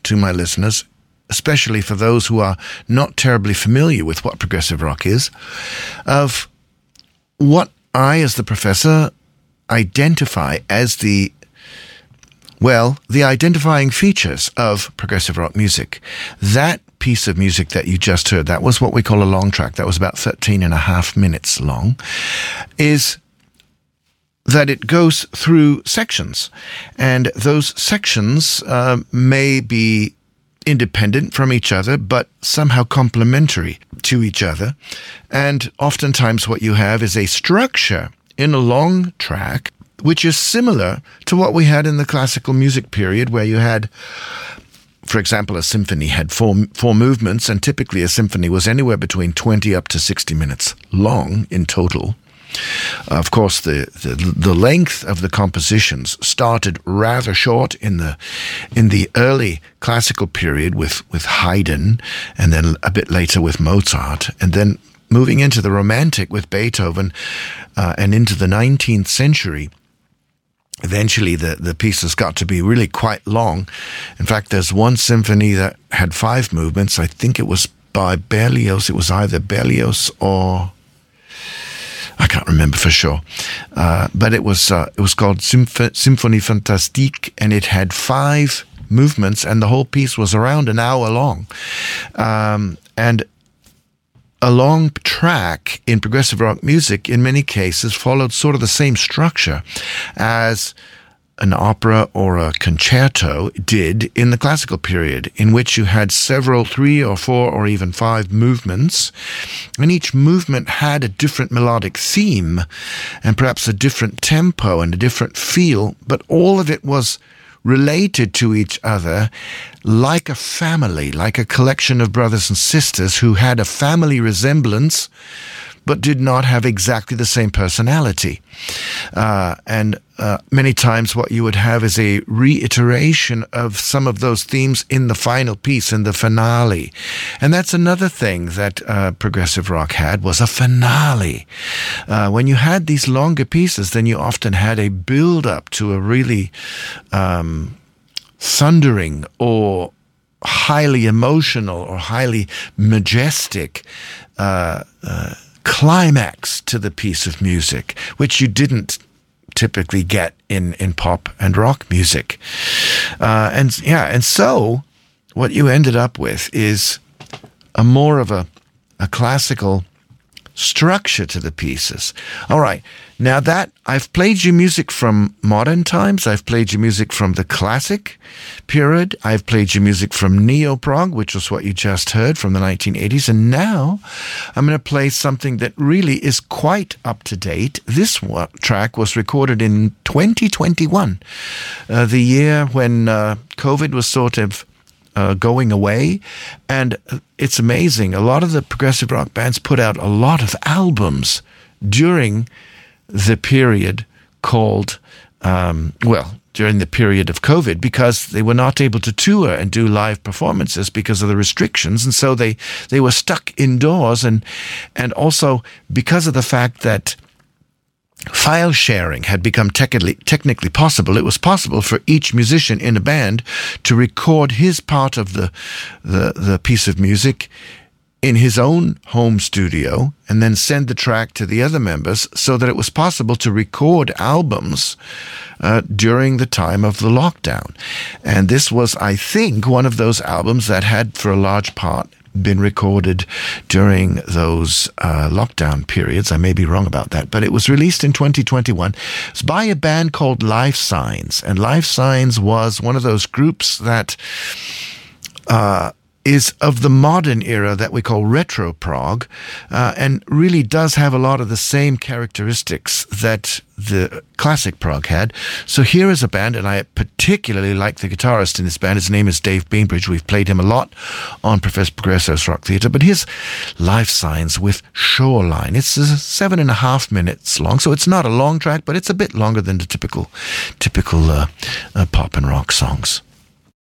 to my listeners, especially for those who are not terribly familiar with what progressive rock is, of what I, as the professor, identify as the identifying features of progressive rock music. That piece of music that you just heard, that was what we call a long track, that was about 13 and a half minutes long, is that it goes through sections. And those sections may be independent from each other, but somehow complementary to each other. And oftentimes what you have is a structure in a long track, which is similar to what we had in the classical music period, where you had, for example, a symphony had four movements, and typically a symphony was anywhere between 20 up to 60 minutes long in total. Of course, the length of the compositions started rather short in the early classical period with Haydn, and then a bit later with Mozart, and then moving into the Romantic with Beethoven, and into the 19th century. Eventually, the pieces got to be really quite long. In fact, there's one symphony that had 5 movements. I think it was by Berlioz. It was either Berlioz or I can't remember for sure. But it was called Symphonie Fantastique, and it had 5 movements, and the whole piece was around an hour long. And a long track in progressive rock music, in many cases, followed sort of the same structure as an opera or a concerto did in the classical period, in which you had several 3 or 4 or even 5 movements, and each movement had a different melodic theme and perhaps a different tempo and a different feel, but all of it was related to each other like a family, like a collection of brothers and sisters who had a family resemblance but did not have exactly the same personality. And many times what you would have is a reiteration of some of those themes in the final piece, in the finale. And that's another thing that progressive rock had, was a finale. When you had these longer pieces, then you often had a build-up to a really thundering or highly emotional or highly majestic climax to the piece of music, which you didn't typically get in pop and rock music. And so what you ended up with is a more of a classical structure to the pieces. All right. Now that I've played you music from modern times, I've played you music from the classic period, I've played you music from neo-prog, which was what you just heard from the 1980s, and now I'm going to play something that really is quite up to date. This track was recorded in 2021, the year when COVID was sort of going away, and it's amazing. A lot of the progressive rock bands put out a lot of albums during the period called, during the period of COVID, because they were not able to tour and do live performances because of the restrictions, and so they were stuck indoors, and also because of the fact that file sharing had become technically possible. It was possible for each musician in a band to record his part of the piece of music in his own home studio and then send the track to the other members, so that it was possible to record albums during the time of the lockdown. And this was, I think, one of those albums that had, for a large part, been recorded during those lockdown periods. I may be wrong about that, but it was released in 2021. It's by a band called Life Signs, and Life Signs was one of those groups that is of the modern era that we call retro prog, and really does have a lot of the same characteristics that the classic prog had. So here is a band, and I particularly like the guitarist in this band. His name is Dave Bainbridge. We've played him a lot on Professor Progresso's Rock Theatre, but here's Life Signs with Shoreline. It's 7.5 minutes long, so it's not a long track, but it's a bit longer than the typical pop and rock songs.